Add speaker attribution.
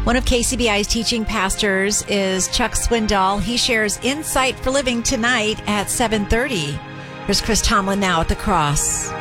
Speaker 1: One of KCBI's teaching pastors is Chuck Swindoll. He shares Insight for Living tonight at 7:30. Here's Chris Tomlin now at the cross.